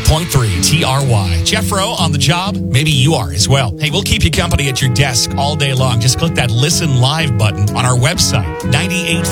98.3 TRY. Jeffro on the job? Maybe you are as well. Hey, we'll keep you company at your desk all day long. Just click that Listen Live button on our website, 98.